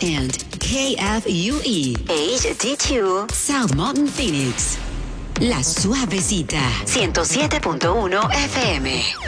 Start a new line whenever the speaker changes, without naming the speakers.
and KFUE HD2 South Mountain, Phoenix. La Suavecita 107.1 FM.